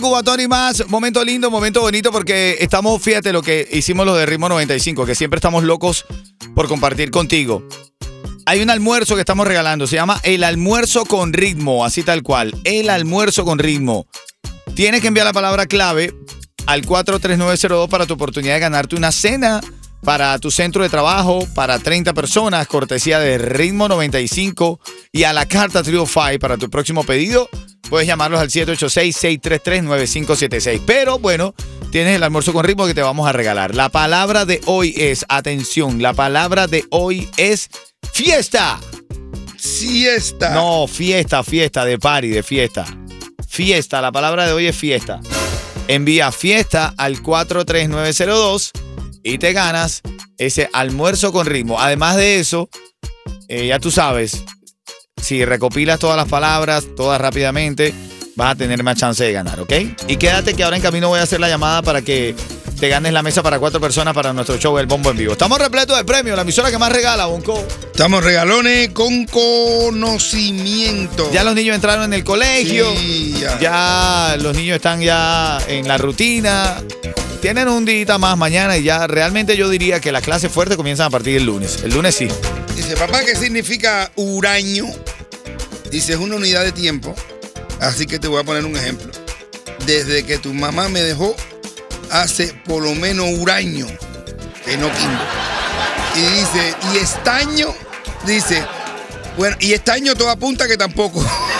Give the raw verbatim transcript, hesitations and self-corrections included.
Cubatón y más, momento lindo, momento bonito porque estamos, fíjate lo que hicimos los de Ritmo noventa y cinco, que siempre estamos locos por compartir contigo. Hay un almuerzo que estamos regalando, se llama El Almuerzo con Ritmo, así tal cual, El Almuerzo con Ritmo. Tienes que enviar la palabra clave al cuatro tres nueve cero dos para tu oportunidad de ganarte una cena para tu centro de trabajo, para treinta personas, cortesía de Ritmo noventa y cinco y a la carta Trio cinco para tu próximo pedido. Puedes llamarlos al siete ocho seis, seis tres tres, nueve cinco siete seis. Pero bueno, tienes el almuerzo con ritmo que te vamos a regalar. La palabra de hoy es, atención, la palabra de hoy es fiesta. Siesta. No, fiesta, fiesta, de party, de fiesta. Fiesta, la palabra de hoy es fiesta. Envía fiesta al cuatro tres nueve cero dos y te ganas ese almuerzo con ritmo. Además de eso, eh, ya tú sabes, si recopilas todas las palabras, todas rápidamente, vas a tener más chance de ganar, ¿ok? Y quédate que ahora en camino voy a hacer la llamada para que te ganes la mesa para cuatro personas para nuestro show El Bombo en Vivo. Estamos repletos de premios, la emisora que más regala, Bonco. Estamos regalones con conocimiento. Ya los niños entraron en el colegio, Sí, ya. ya los niños están ya en la rutina. Tienen un día más mañana y ya realmente yo diría que las clases fuertes comienzan a partir del lunes. El lunes sí. Dice, papá, ¿qué significa huraño? Dice, es una unidad de tiempo. Así que te voy a poner un ejemplo. Desde que tu mamá me dejó, hace por lo menos huraño que no quimbo. Y dice, y estaño, dice, bueno, y estaño todo apunta que tampoco.